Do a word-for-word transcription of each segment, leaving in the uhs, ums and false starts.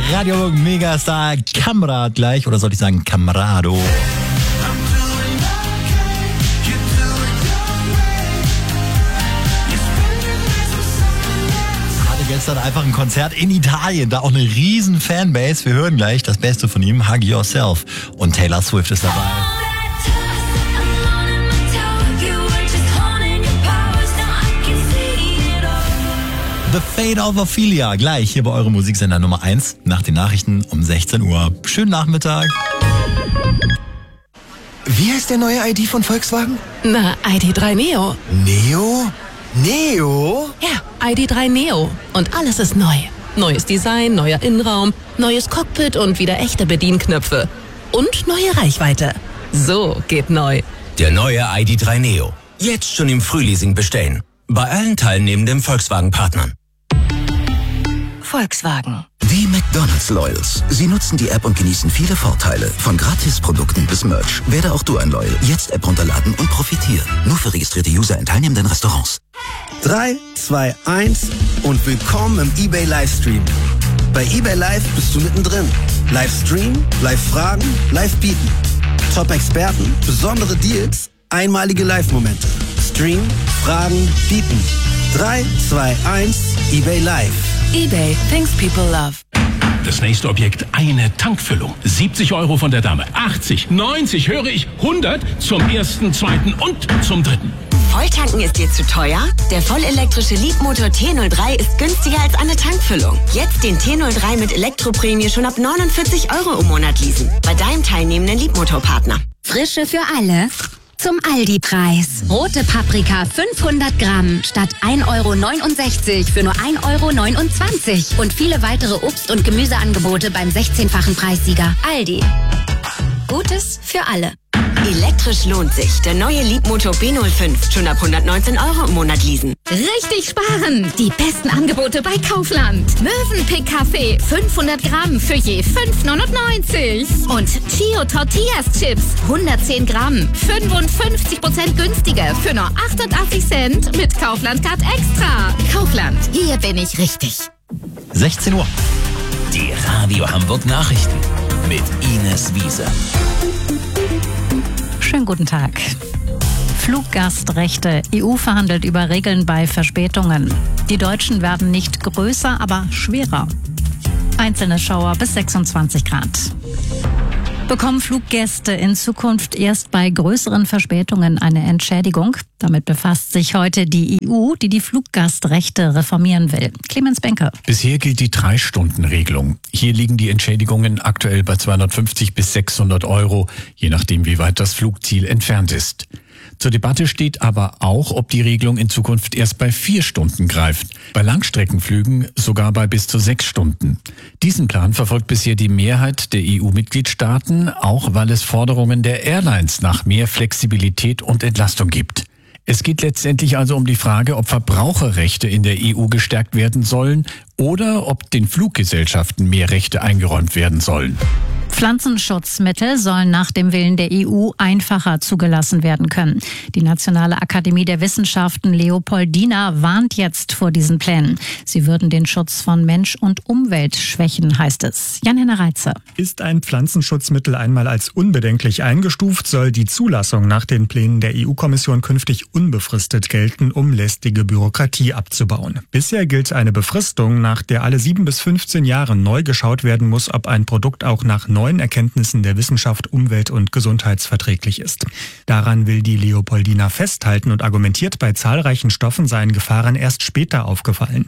Radio Megastar Kamerad gleich, oder sollte ich sagen Kamerado? Hatte gestern einfach ein Konzert in Italien, da auch eine riesen Fanbase. Wir hören gleich das Beste von ihm, Hug Yourself. Und Taylor Swift ist dabei. The Fate of Ophelia, gleich hier bei eurem Musiksender Nummer eins nach den Nachrichten um sechzehn Uhr. Schönen Nachmittag. Wie heißt der neue I D von Volkswagen? Na, I D drei Neo. Neo? Neo? Ja, I D drei Neo. Und alles ist neu. Neues Design, neuer Innenraum, neues Cockpit und wieder echte Bedienknöpfe. Und neue Reichweite. So geht neu. Der neue I D drei Neo. Jetzt schon im Frühleasing bestellen. Bei allen teilnehmenden Volkswagen-Partnern. Volkswagen. Die McDonald's Loyals. Sie nutzen die App und genießen viele Vorteile. Von Gratisprodukten bis Merch. Werde auch du ein Loyal. Jetzt App runterladen und profitieren. Nur für registrierte User in teilnehmenden Restaurants. drei, zwei, eins und willkommen im eBay Livestream. Bei eBay Live bist du mittendrin. Livestream, Live-Fragen, Live-Bieten. Top-Experten, besondere Deals, einmalige Live-Momente. Stream, Fragen, Bieten. drei, zwei, eins, eBay Live. eBay, things people love. Das nächste Objekt, eine Tankfüllung. siebzig Euro von der Dame. achtzig, neunzig, höre ich, hundert zum ersten, zweiten und zum dritten. Volltanken ist dir zu teuer? Der vollelektrische Leapmotor T null drei ist günstiger als eine Tankfüllung. Jetzt den T null drei mit Elektroprämie schon ab neunundvierzig Euro im Monat leasen. Bei deinem teilnehmenden Leapmotor-Partner. Frische für alle. Zum Aldi-Preis. Rote Paprika fünfhundert Gramm statt ein Euro neunundsechzig für nur ein Euro neunundzwanzig. Und viele weitere Obst- und Gemüseangebote beim sechzehnfachen Preissieger. Aldi. Gutes für alle. Elektrisch lohnt sich. Der neue Leapmotor B null fünf. Schon ab hundertneunzehn Euro im Monat leasen. Richtig sparen. Die besten Angebote bei Kaufland. Mövenpick Kaffee fünfhundert Gramm für je fünf neunundneunzig. Und Chio Tortillas Chips hundertzehn Gramm. fünfundfünfzig Prozent günstiger für nur achtundachtzig Cent mit Kaufland Card Extra. Kaufland. Hier bin ich richtig. sechzehn Uhr. Die Radio Hamburg Nachrichten mit Ines Wiese. Schönen guten Tag. Fluggastrechte. E U verhandelt über Regeln bei Verspätungen. Die Deutschen werden nicht größer, aber schwerer. Einzelne Schauer bis sechsundzwanzig Grad. Bekommen Fluggäste in Zukunft erst bei größeren Verspätungen eine Entschädigung? Damit befasst sich heute die E U, die die Fluggastrechte reformieren will. Clemens Benke. Bisher gilt die Drei-Stunden-Regelung. Hier liegen die Entschädigungen aktuell bei zweihundertfünfzig bis sechshundert Euro, je nachdem, wie weit das Flugziel entfernt ist. Zur Debatte steht aber auch, ob die Regelung in Zukunft erst bei vier Stunden greift. Bei Langstreckenflügen sogar bei bis zu sechs Stunden. Diesen Plan verfolgt bisher die Mehrheit der E U-Mitgliedstaaten, auch weil es Forderungen der Airlines nach mehr Flexibilität und Entlastung gibt. Es geht letztendlich also um die Frage, ob Verbraucherrechte in der E U gestärkt werden sollen oder ob den Fluggesellschaften mehr Rechte eingeräumt werden sollen. Pflanzenschutzmittel sollen nach dem Willen der E U einfacher zugelassen werden können. Die Nationale Akademie der Wissenschaften Leopoldina warnt jetzt vor diesen Plänen. Sie würden den Schutz von Mensch und Umwelt schwächen, heißt es. Jan-Henner Reitze. Ist ein Pflanzenschutzmittel einmal als unbedenklich eingestuft, soll die Zulassung nach den Plänen der E U-Kommission künftig unbefristet gelten, um lästige Bürokratie abzubauen. Bisher gilt eine Befristung, nach der alle sieben bis fünfzehn Jahre neu geschaut werden muss, ob ein Produkt auch nach neuen Erkenntnissen der Wissenschaft umwelt- und gesundheitsverträglich ist. Daran will die Leopoldina festhalten und argumentiert, bei zahlreichen Stoffen seien Gefahren erst später aufgefallen.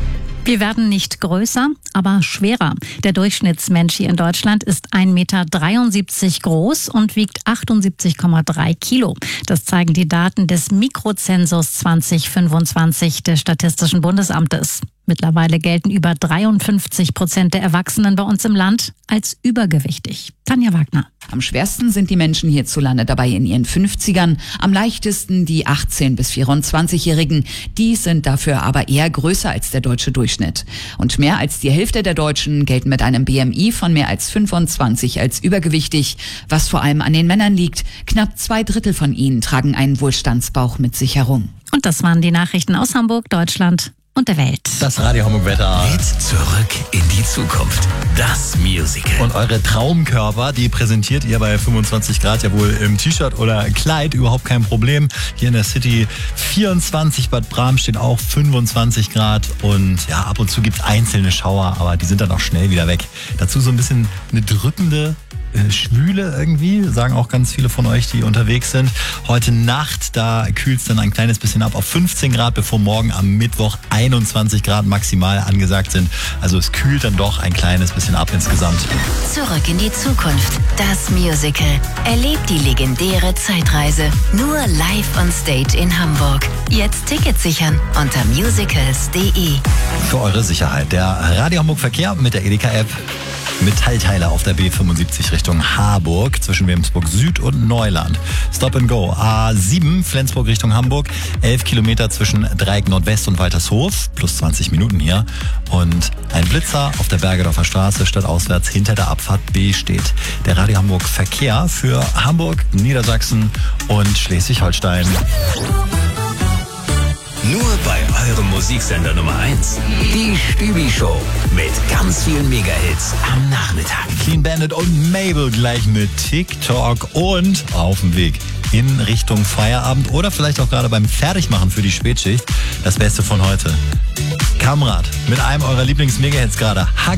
Wir werden nicht größer, aber schwerer. Der Durchschnittsmensch hier in Deutschland ist ein Meter dreiundsiebzig groß und wiegt achtundsiebzig Komma drei Kilo. Das zeigen die Daten des Mikrozensus zwanzig fünfundzwanzig des Statistischen Bundesamtes. Mittlerweile gelten über dreiundfünfzig Prozent der Erwachsenen bei uns im Land als übergewichtig. Tanja Wagner. Am schwersten sind die Menschen hierzulande dabei in ihren fünfzigern, am leichtesten die achtzehn- bis vierundzwanzigjährigen. Die sind dafür aber eher größer als der deutsche Durchschnitt. Und mehr als die Hälfte der Deutschen gelten mit einem B M I von mehr als fünfundzwanzig als übergewichtig, was vor allem an den Männern liegt. Knapp zwei Drittel von ihnen tragen einen Wohlstandsbauch mit sich herum. Und das waren die Nachrichten aus Hamburg, Deutschland und der Welt. Das Radio Hamburg Wetter. Geht zurück in die Zukunft. das Musical. Und eure Traumkörper, die präsentiert ihr bei fünfundzwanzig Grad ja wohl im T-Shirt oder Kleid, überhaupt kein Problem. Hier in der City vierundzwanzig, Bad Bram steht auch fünfundzwanzig Grad und ja, ab und zu gibt's einzelne Schauer, aber die sind dann auch schnell wieder weg. Dazu so ein bisschen eine drückende äh, Schwüle irgendwie, sagen auch ganz viele von euch, die unterwegs sind. Heute Nacht, da kühlt's dann ein kleines bisschen ab auf fünfzehn Grad, bevor morgen am Mittwoch einundzwanzig Grad maximal angesagt sind. Also es kühlt dann doch ein kleines bisschen ab insgesamt. Zurück in die Zukunft. Das Musical. Erlebt die legendäre Zeitreise. Nur live on stage in Hamburg. Jetzt Tickets sichern unter musicals punkt de. Für eure Sicherheit. Der Radio Hamburg Verkehr mit der Edeka-App. Metallteile auf der B fünfundsiebzig Richtung Harburg zwischen Wilmsburg Süd und Neuland. Stop and Go. A sieben Flensburg Richtung Hamburg. elf Kilometer zwischen Dreieck Nordwest und Waltershof. Plus zwanzig Minuten hier. Und ein Blitzer auf der Bergedorfer Straße stadtauswärts hinter der Abfahrt B steht. Der Radio Hamburg Verkehr für Hamburg, Niedersachsen und Schleswig-Holstein. Nur bei eurem Musiksender Nummer eins. Die Stübi-Show mit ganz vielen Mega-Hits am Nachmittag. Clean Bandit und Mabel gleich mit TikTok und auf dem Weg in Richtung Feierabend oder vielleicht auch gerade beim Fertigmachen für die Spätschicht. Das Beste von heute. Kamrat mit einem eurer Lieblings-Mega-Hits gerade.